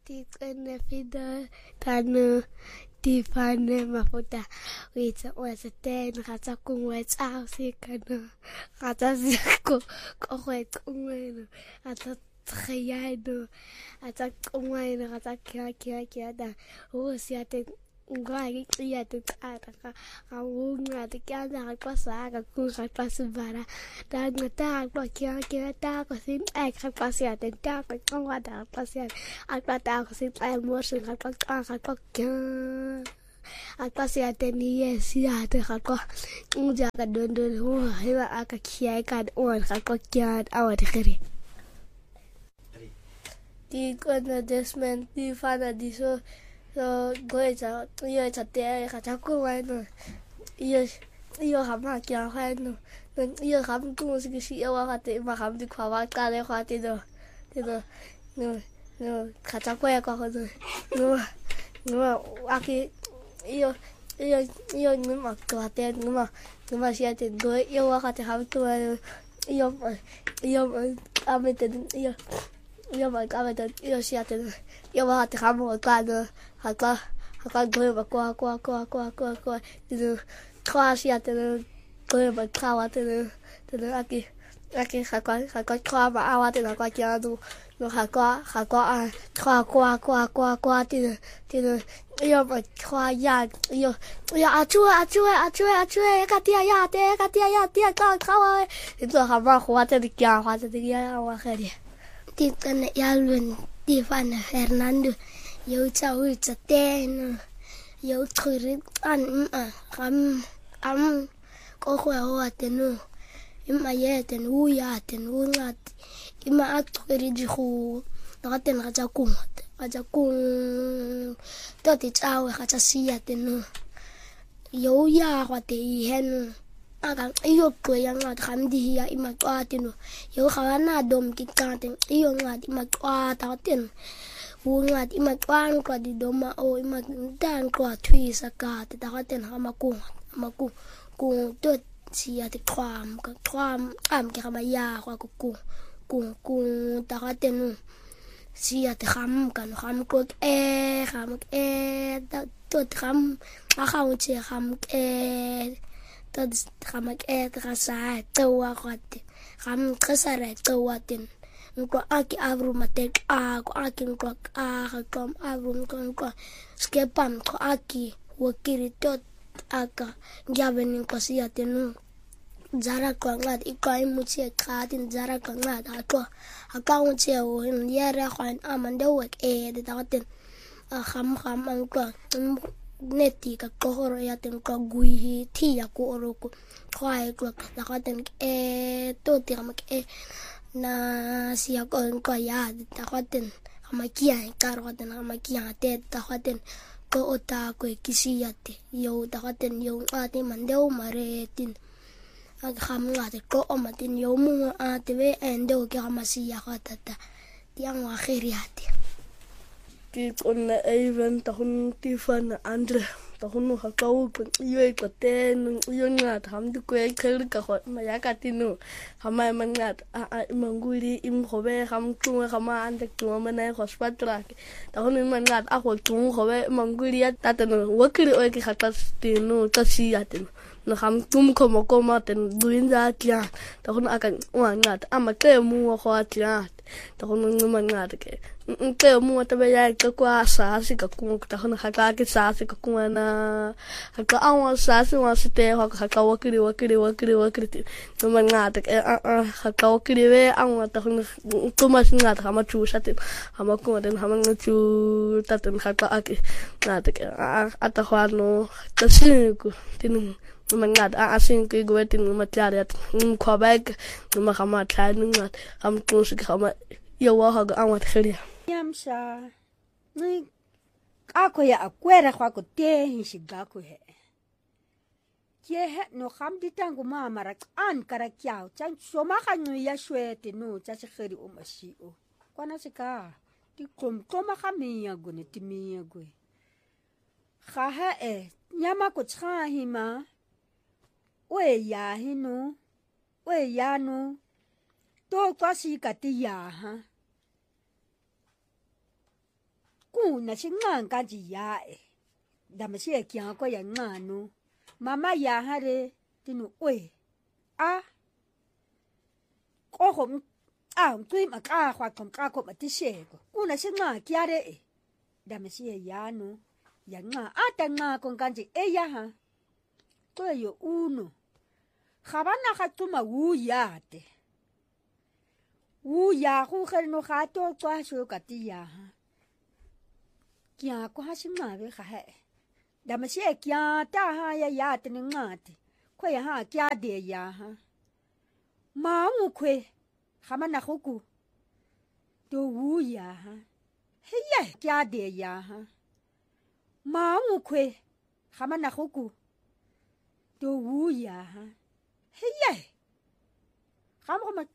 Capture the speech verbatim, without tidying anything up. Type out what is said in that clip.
Tikana fida tanu tifane mafuta wita wasa ten kata kung wets out sikana kata siko ko wet kungweno kata khayado kata kungweno kata kya kya kya da o siate ngai kya te ata ka ka unga te kya da ka sa ka ku ka pasubara da ngata ko kya kya ta ko sin ai ka pasiate ta ko kongwa da pasiate ata ta ko sin ai mo sin ka ka ka ka kya akasiate ni yesiate ka ko unja ka dondo ho hiwa aka kya ka on ka ko kya awat khiri di kona desmen di fana di so so goita yo chate ka ta ko wa no yo yo ha ma kya ha no yo ha mu ko si si yo wa te ma ha mu kwa wa ka le kwa te do te do no no ka ta ko ya ko no no no aki yo yo yo numa klate numa numa siate do yo wa ka te ha tu yo yo amete yo yo ma ka amete yo siate yo wa te ha mo ka do ha ka ha ka go ba kwa kwa kwa kwa kwa kwa do kwa siate go ba ka wa te te aki aki ha ka ha ka kwa ba awa te na kwa kya do no ha kwa ha kwa kwa kwa kwa kwa kwa te te yo ba kwa ya yo ya a chu a chu a chu a chu ka tia ya te ka tia ya tia ka ka wa to ha ba kwa te kya wa te ya wa khari ti kana ya lun ti fana Fernando yo cha u cha te no yo khuri an a kam am ko kwa wa te no ima ye te no ya te no ngat ima a khuri ji khu na te na cha ku aja kung to ti chawe ka cha sia te no yo ya kwa te hen aga iyo ko ya nga kham di ya ima twa te no yo kha na dom ki ka te iyo nga ima twa ta te wu nga ima twa ko di doma o ima dan ko thui sa ka te ta te na ma ku ma ku ku to sia te kham ka kham am ke ma ya kwa ku ku ku ku ta te no sia te kham kan kham ko e kham e ta to kham a kham che kham e ta kham e ta sa to wa khate kham khasara to wa tin ko aki avru mate a ko aki ko a kham avru ko ko skepam ko aki wakiri to aka ngaben ko sia te no zara ko ngat ikai muche khatin zara ko ngat atwa akang che o yara khan amande wek e de taten kham kham an ko neti ka kohoro ya ten ko gui thi ya ko ro ko khai ko taten e to ti am e na sia ko ko ya taten amakia ka ro ten amakia te taten ko ota ko kisiyate yo taten yo ati mande o maretin kham nga te ko o matin yo mu a te ve endo ke amasi ya khata tiang wa khiriati ti on even ta hun ti fan andre ta hun ha ka u yo ko te yo nga tham du ko khel ka kho ma ya ka ti nu hama man nga a manguri im khobe kham tu khama ande tu ma na hospital ta hun man nga a ko tu khobe manguri ta ta no wa kri o ke khata ti nu ta si ya ti no ham tum ko mo ko ma ten duin za kya ta hun akan wa nga ta ma ke mu ko atya ta hun ngu man nga ke ke mu ta be ya ka kwa sa si ka ku ta hun ha ka ke sa si ka ku na ha ka awa sa si wa si te ha ka wa kri wa kri wa kri wa kri no man nga ta a a ha ka wa kri we awa ta hun tu ma sin nga ta ma chu sa te ha ma ku den ha ma nga chu ta ten ha ka ake nga ta a a ta khwa no ta si ku tin man ngat a asin ke gwetin ma tlaret um khobek ma khama tlan ngat am tus khama yo wa ha ga awat khiri yamsha ni ako ya akwera kwa ko te shiga ko he ke he no kham ditangu ma mara an kara kyao chan shoma khanyu ya shwete no cha khiri o mashi o kwana sika ti kom koma khami ya gune timi ya gwe kha ha e nyama ko tsha hima we ya hinu we ya no to kwasi ka ti ya ha una xinqanga kanji ya e dama xi kya ko ya nqanu mama ya hare tinu we a ko hom a ngui ma ka khwa kom ka ko ma ti sheko una xinqa kya re e dama xi ya no ya nqa ata nqa kon kanji e ya ha ko yo uno khabana ga tuma wu ya te wu ya go khere no ga to kwa sho ka ti ya ha kya ko ha xinqa be ga he dama xi kya ta ha ya ya te ni nqa te ko ya ha kya de ya ha ma mu kwe khamana go ku to wu ya ha he ya kya de ya ha ma mu kwe khamana go ku to wu ya ha he ya kham ko ma